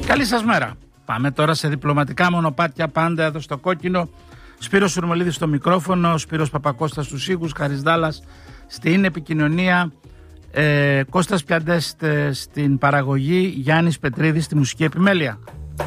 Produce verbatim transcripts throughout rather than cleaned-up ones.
Καλή σας μέρα. Πάμε τώρα σε διπλωματικά μονοπάτια, πάντα εδώ στο κόκκινο. Σπύρος Σουρμολίδης στο μικρόφωνο, Σπύρος Παπακώστας στους ήχους, Χαρίς Δάλλας στην επικοινωνία, ε, Κώστας Πιαντέστ στην παραγωγή, Γιάννης Πετρίδης στη μουσική επιμέλεια.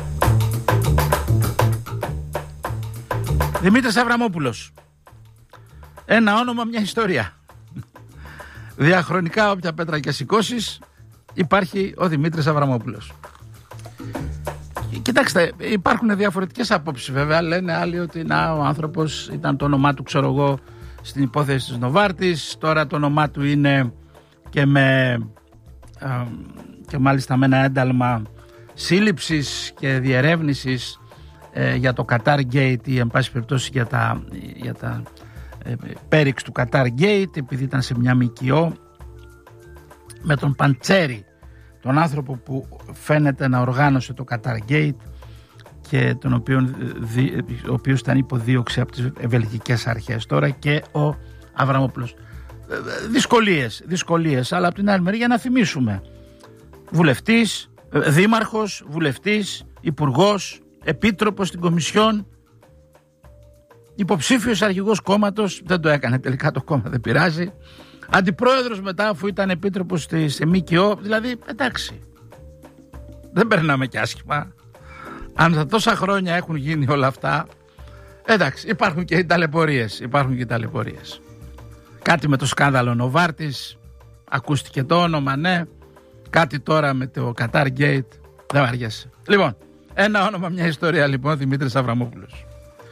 Δημήτρης Αβραμόπουλος. Ένα όνομα, μια ιστορία. Διαχρονικά, όποια πέτρα και σηκώσεις, υπάρχει ο Δημήτρης Αβραμόπουλος. Κοιτάξτε, υπάρχουν διαφορετικές απόψεις βέβαια. Λένε άλλοι ότι να, ο άνθρωπος ήταν το όνομά του, ξέρω εγώ, στην υπόθεση της Νοβάρτης. Τώρα το όνομά του είναι και, με, ε, και μάλιστα με ένα ένταλμα σύλληψης και διερεύνησης ε, για το Qatar Gate ή εν πάση περιπτώσει για τα, για τα ε, πέριξ του Qatar Gate, επειδή ήταν σε μια ΜΚΟ με τον Παντσέρη, τον άνθρωπο που φαίνεται να οργάνωσε το Qatar Gate και τον οποίο, ο οποίος ήταν υποδίωξη από τις βελγικές αρχές. Τώρα και ο Αβραμόπουλος. Δυσκολίες, δυσκολίες, αλλά από την άλλη μεριά για να θυμίσουμε. Βουλευτής, δήμαρχος, βουλευτής, υπουργός, επίτροπος στην Κομισιόν, υποψήφιος αρχηγός κόμματος, δεν το έκανε τελικά το κόμμα, δεν πειράζει. Αντιπρόεδρος μετά, αφού ήταν επίτροπος στη ΜΚΟ, δηλαδή εντάξει, δεν περνάμε κι άσχημα. Αν τα τόσα χρόνια έχουν γίνει όλα αυτά, εντάξει, υπάρχουν και οι ταλαιπωρίες, υπάρχουν και οι ταλαιπωρίες. Κάτι με το σκάνδαλο Νοβάρτης, ακούστηκε το όνομα, ναι, κάτι τώρα με το Qatar Gate, δεν βαριέσαι. Λοιπόν, ένα όνομα, μια ιστορία λοιπόν, Δημήτρης Αβραμόπουλος.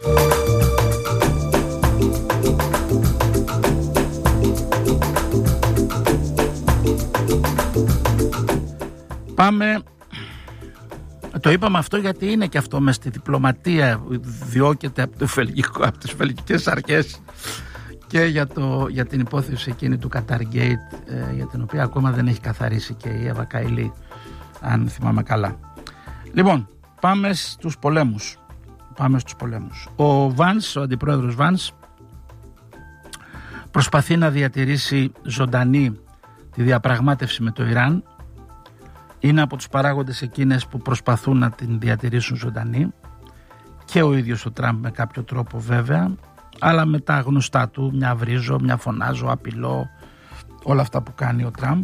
Πάμε, το είπαμε αυτό γιατί είναι και αυτό μες στη διπλωματία, διώκεται από, το φελγικό, από τις φελγικές αρχές και για, το, για την υπόθεση εκείνη του Qatar Gate, ε, για την οποία ακόμα δεν έχει καθαρίσει και η Εύα Καηλή, αν θυμάμαι καλά. Λοιπόν, πάμε στους πολέμους. Πάμε στους πολέμους. Ο Βάνς, ο αντιπρόεδρος Βάνς, προσπαθεί να διατηρήσει ζωντανή τη διαπραγμάτευση με το Ιράν. Είναι από τους παράγοντες εκείνες που προσπαθούν να την διατηρήσουν ζωντανή, και ο ίδιος ο Τραμπ με κάποιο τρόπο βέβαια, αλλά με τα γνωστά του, μια βρίζω, μια φωνάζω, απειλώ, όλα αυτά που κάνει ο Τραμπ.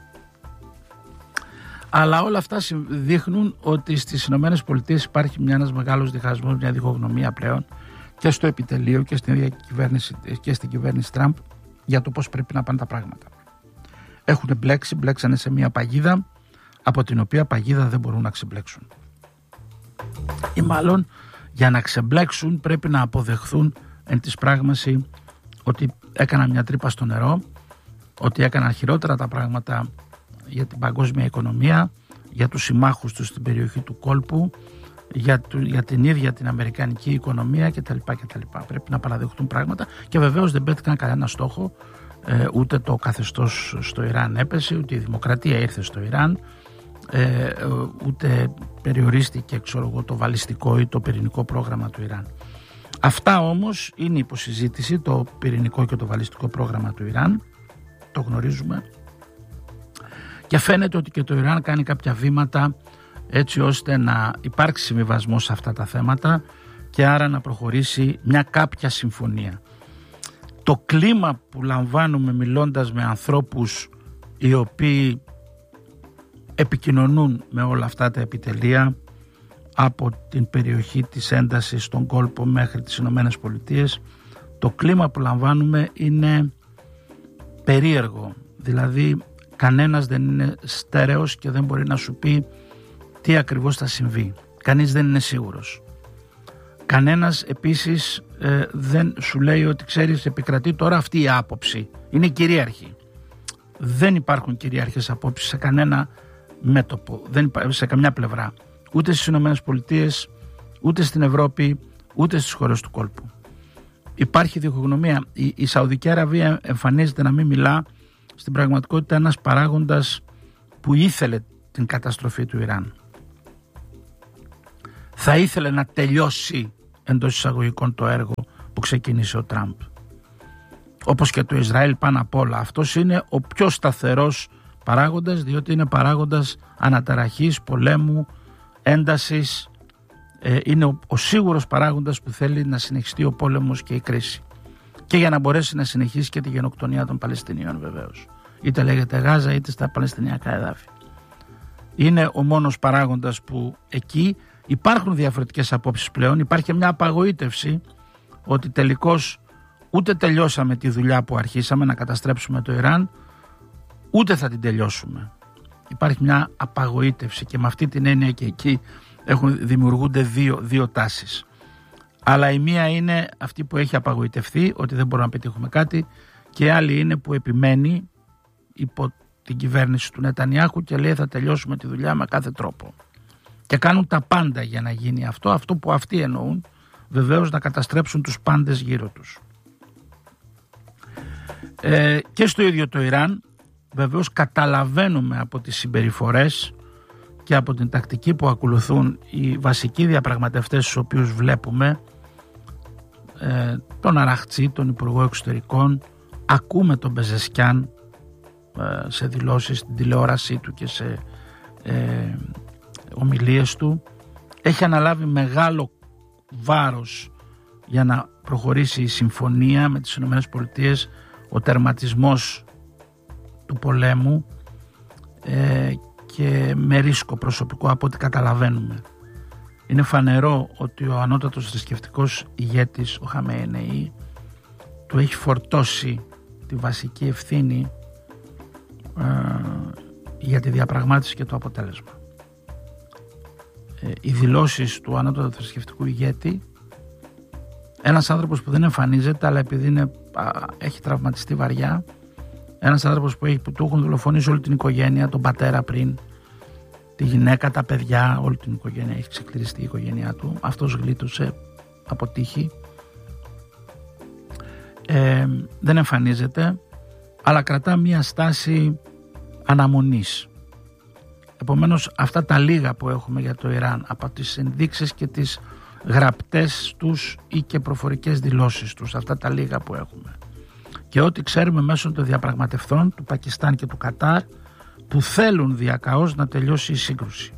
Αλλά όλα αυτά δείχνουν ότι στις Ηνωμένες Πολιτείες υπάρχει μια, ένας μεγάλος διχασμός, μια διχογνωμία πλέον και στο επιτελείο και στην κυβέρνηση, και στην κυβέρνηση Τραμπ για το πώς πρέπει να πάνε τα πράγματα. Έχουν μπλέξει, μπλέξανε σε μια παγίδα από την οποία παγίδα δεν μπορούν να ξεμπλέξουν. Ή μάλλον για να ξεμπλέξουν πρέπει να αποδεχθούν εν της πράγμαση ότι έκαναν μια τρύπα στο νερό, ότι έκαναν χειρότερα τα πράγματα για την παγκόσμια οικονομία, για τους συμμάχους τους στην περιοχή του κόλπου, για, του, για την ίδια την αμερικανική οικονομία κτλ. κτλ. Πρέπει να παραδεχτούν πράγματα και βεβαίως δεν πέτυχαν κανένα στόχο, ε, ούτε το καθεστώς στο Ιράν έπεσε, ούτε η δημοκρατία ήρθε στο Ιράν, ε, ούτε περιορίστηκε ξέρω εγώ, το βαλιστικό ή το πυρηνικό πρόγραμμα του Ιράν. Αυτά όμως είναι υποσυζήτηση, το πυρηνικό και το βαλιστικό πρόγραμμα του Ιράν, το γνωρίζουμε. Και φαίνεται ότι και το Ιράν κάνει κάποια βήματα έτσι ώστε να υπάρξει συμβιβασμός σε αυτά τα θέματα και άρα να προχωρήσει μια κάποια συμφωνία. Το κλίμα που λαμβάνουμε μιλώντας με ανθρώπους οι οποίοι επικοινωνούν με όλα αυτά τα επιτελεία από την περιοχή της έντασης στον κόλπο μέχρι τις Ηνωμένες Πολιτείες, το κλίμα που λαμβάνουμε είναι περίεργο. Δηλαδή κανένας δεν είναι στέρεος και δεν μπορεί να σου πει τι ακριβώς θα συμβεί. Κανείς δεν είναι σίγουρος. Κανένας επίσης ε, δεν σου λέει ότι ξέρεις επικρατεί τώρα αυτή η άποψη. Είναι κυρίαρχη. Δεν υπάρχουν κυρίαρχες απόψεις σε κανένα μέτωπο, δεν υπά... σε καμιά πλευρά. Ούτε στις Ηνωμένες Πολιτείες, ούτε στην Ευρώπη, ούτε στις χώρες του κόλπου. Υπάρχει διχογνωμία. Η, η Σαουδική Αραβία εμφανίζεται να μην μιλά, στην πραγματικότητα ένας παράγοντας που ήθελε την καταστροφή του Ιράν. Θα ήθελε να τελειώσει εντός εισαγωγικών το έργο που ξεκίνησε ο Τραμπ. Όπως και το Ισραήλ πάνω απ' όλα. Αυτός είναι ο πιο σταθερός παράγοντας, διότι είναι παράγοντας αναταραχής, πολέμου, έντασης, ε, είναι ο, ο σίγουρος παράγοντας που θέλει να συνεχιστεί ο πόλεμος και η κρίση. Και για να μπορέσει να συνεχίσει και τη γενοκτονία των Παλαιστινίων βεβαίως. Είτε λέγεται Γάζα είτε στα Παλαιστινιακά εδάφη. Είναι ο μόνος παράγοντας που εκεί υπάρχουν διαφορετικές απόψεις πλέον. Υπάρχει μια απαγοήτευση ότι τελικώς ούτε τελειώσαμε τη δουλειά που αρχίσαμε να καταστρέψουμε το Ιράν, ούτε θα την τελειώσουμε. Υπάρχει μια απαγοήτευση και με αυτή την έννοια και εκεί έχουν, δημιουργούνται δύο, δύο τάσεις. Αλλά η μία είναι αυτή που έχει απαγοητευτεί ότι δεν μπορούμε να πετύχουμε κάτι και η άλλη είναι που επιμένει υπό την κυβέρνηση του Νετανιάχου και λέει θα τελειώσουμε τη δουλειά με κάθε τρόπο. Και κάνουν τα πάντα για να γίνει αυτό, αυτό που αυτοί εννοούν, βεβαίως να καταστρέψουν τους πάντες γύρω τους. Ε, και στο ίδιο το Ιράν, βεβαίως καταλαβαίνουμε από τις συμπεριφορές και από την τακτική που ακολουθούν οι βασικοί διαπραγματευτές στους οποίους βλέπουμε, ε, τον Αραχτσί, τον Υπουργό Εξωτερικών, ακούμε τον Πεζεσκιάν ε, σε δηλώσεις στην τηλεόρασή του και σε ε, ομιλίες του. Έχει αναλάβει μεγάλο βάρος για να προχωρήσει η συμφωνία με τις ΗΠΑ, ο τερματισμός του πολέμου, ε, και με ρίσκο προσωπικό από ό,τι καταλαβαίνουμε. Είναι φανερό ότι ο ανώτατος θρησκευτικός ηγέτης, ο Χαμεϊνεή, του έχει φορτώσει τη βασική ευθύνη ε, για τη διαπραγμάτευση και το αποτέλεσμα. Ε, οι δηλώσεις του ανώτατου θρησκευτικού ηγέτη, ένας άνθρωπος που δεν εμφανίζεται αλλά επειδή είναι, α, έχει τραυματιστεί βαριά, ένας άνθρωπος που, έχει, που του έχουν δολοφονήσει όλη την οικογένεια, τον πατέρα πριν, τη γυναίκα, τα παιδιά, όλη την οικογένεια, έχει ξεκληριστεί η οικογένειά του. Αυτός γλίτωσε από τύχη. Ε, δεν εμφανίζεται, αλλά κρατά μία στάση αναμονής. Επομένως, αυτά τα λίγα που έχουμε για το Ιράν, από τις ενδείξεις και τις γραπτές τους ή και προφορικές δηλώσεις τους, αυτά τα λίγα που έχουμε, και ό,τι ξέρουμε μέσω των διαπραγματευτών του Πακιστάν και του Κατάρ, που θέλουν διακαώς να τελειώσει η σύγκρουση.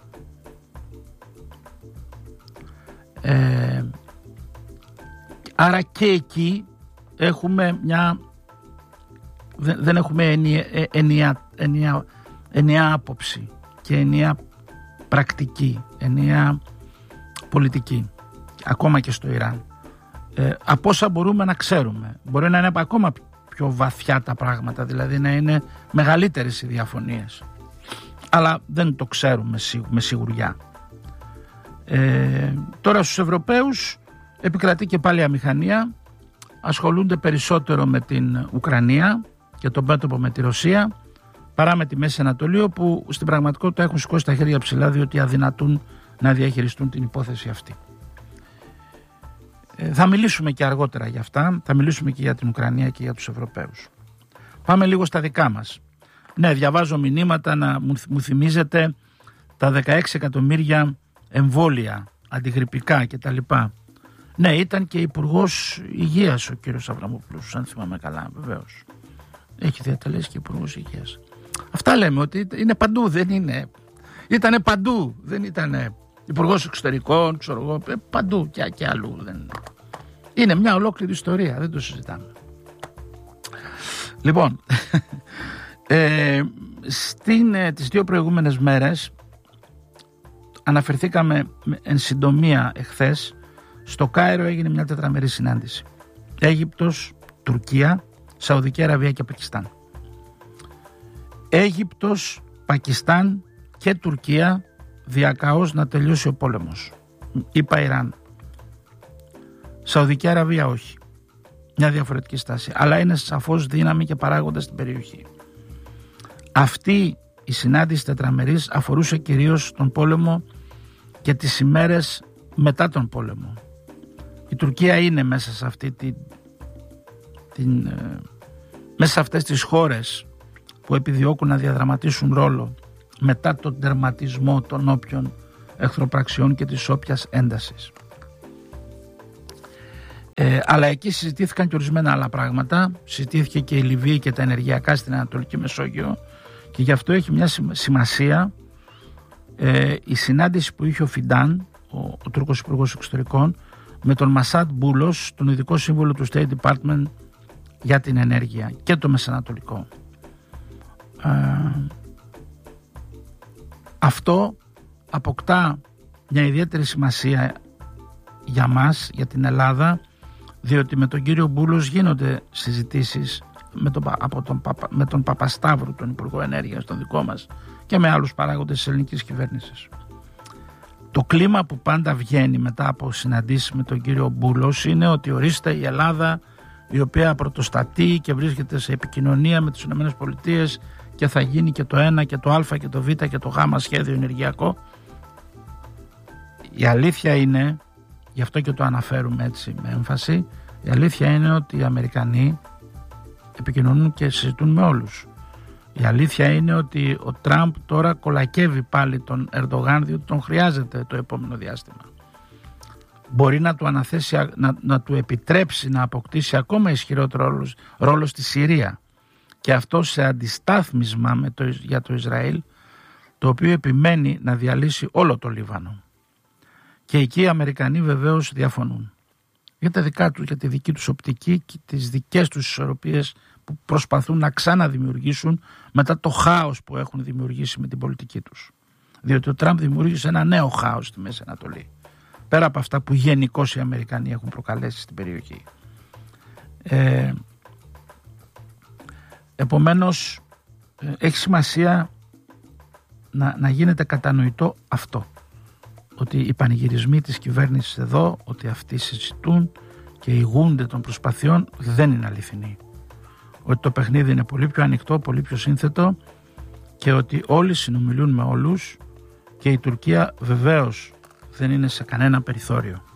Ε, άρα και εκεί έχουμε μια, δεν, δεν έχουμε ενιαία, ενιαία, ενιαία, ενιαία άποψη και ενιαία πρακτική, ενιαία πολιτική, ακόμα και στο Ιράν. Ε, από όσα μπορούμε να ξέρουμε, μπορεί να είναι ακόμα πιο βαθιά τα πράγματα, δηλαδή να είναι μεγαλύτερες οι διαφωνίες, αλλά δεν το ξέρουμε με σιγουριά. Ε, τώρα στους Ευρωπαίους επικρατεί και πάλι αμηχανία, ασχολούνται περισσότερο με την Ουκρανία και τον μέτωπο με τη Ρωσία παρά με τη Μέση Ανατολή, όπου στην πραγματικότητα έχουν σηκώσει τα χέρια ψηλά διότι αδυνατούν να διαχειριστούν την υπόθεση αυτή. Θα μιλήσουμε και αργότερα για αυτά, θα μιλήσουμε και για την Ουκρανία και για τους Ευρωπαίους. Πάμε λίγο στα δικά μας. Ναι, διαβάζω μηνύματα να μου θυμίζετε τα δεκαέξι εκατομμύρια εμβόλια, αντιγρυπικά κτλ. Ναι, ήταν και υπουργός υγείας ο κύριος Αβραμόπουλος, αν θυμάμαι καλά, βεβαίως. Έχει διατελέσει και υπουργός υγείας. Αυτά λέμε, ότι είναι παντού, δεν είναι. Ήτανε παντού, δεν ήτανε υπουργός εξωτερικών, ξέρω εγώ, παντού και, και αλλού. Δεν... Είναι μια ολόκληρη ιστορία, δεν το συζητάμε. Λοιπόν, ε, στην, ε, τις δύο προηγούμενες μέρες αναφερθήκαμε εν συντομία εχθές. Στο Κάιρο έγινε μια τετραμερή συνάντηση. Αίγυπτος, Τουρκία, Σαουδική Αραβία και Πακιστάν. Αίγυπτος, Πακιστάν και Τουρκία διακαώς να τελειώσει ο πόλεμος. Είπα Ιράν. Σαουδική Αραβία όχι. Μια διαφορετική στάση. Αλλά είναι σαφώς δύναμη και παράγοντας στην περιοχή. Αυτή η συνάντηση τετραμερής αφορούσε κυρίως τον πόλεμο και τις ημέρες μετά τον πόλεμο. Η Τουρκία είναι μέσα σε αυτή την, την ε, μέσα σε αυτές τις χώρες που επιδιώκουν να διαδραματίσουν ρόλο μετά τον τερματισμό των όποιων εχθροπραξιών και της όποιας έντασης. Ε, αλλά εκεί συζητήθηκαν και ορισμένα άλλα πράγματα. Συζητήθηκε και η Λιβύη και τα ενεργειακά στην Ανατολική Μεσόγειο και γι' αυτό έχει μια σημασία ε, η συνάντηση που είχε ο Φιντάν, ο, ο Τούρκος Υπουργός Εξωτερικών, με τον Μασάτ Μπούλος, τον ειδικό σύμβολο του State Department για την ενέργεια και το Μεσανατολικό. Ε, αυτό αποκτά μια ιδιαίτερη σημασία για μας, για την Ελλάδα, διότι με τον κύριο Μπούλος γίνονται συζητήσεις με τον, από τον, με τον Παπασταύρου, τον Υπουργό Ενέργειας, τον δικό μας, και με άλλους παράγοντες της ελληνικής κυβέρνησης. Το κλίμα που πάντα βγαίνει μετά από συναντήσεις με τον κύριο Μπούλος είναι ότι ορίστε η Ελλάδα, η οποία πρωτοστατεί και βρίσκεται σε επικοινωνία με τις ΗΠΑ και θα γίνει και το ένα και το Α και το Β και το Γ σχέδιο ενεργειακό. Η αλήθεια είναι, γι' αυτό και το αναφέρουμε έτσι με έμφαση, η αλήθεια είναι ότι οι Αμερικανοί επικοινωνούν και συζητούν με όλους. Η αλήθεια είναι ότι ο Τραμπ τώρα κολακεύει πάλι τον Ερντογάν, διότι τον χρειάζεται το επόμενο διάστημα. Μπορεί να του αναθέσει, να, να του επιτρέψει να αποκτήσει ακόμα ισχυρότερο ρόλο, ρόλο στη Συρία, και αυτό σε αντιστάθμισμα με το, για το Ισραήλ, το οποίο επιμένει να διαλύσει όλο το Λίβανο. Και εκεί οι Αμερικανοί βεβαίως διαφωνούν για τα δικά τους, για τη δική τους οπτική και τις δικές τους ισορροπίες που προσπαθούν να ξαναδημιουργήσουν μετά το χάος που έχουν δημιουργήσει με την πολιτική τους. Διότι ο Τραμπ δημιούργησε ένα νέο χάος στη Μέση Ανατολή, πέρα από αυτά που γενικώς οι Αμερικανοί έχουν προκαλέσει στην περιοχή. Ε, επομένως ε, έχει σημασία να, να γίνεται κατανοητό αυτό, ότι οι πανηγυρισμοί της κυβέρνησης εδώ, ότι αυτοί συζητούν και ηγούνται των προσπαθειών, δεν είναι αληθινοί. Ότι το παιχνίδι είναι πολύ πιο ανοιχτό, πολύ πιο σύνθετο, και ότι όλοι συνομιλούν με όλους, και η Τουρκία βεβαίως δεν είναι σε κανένα περιθώριο.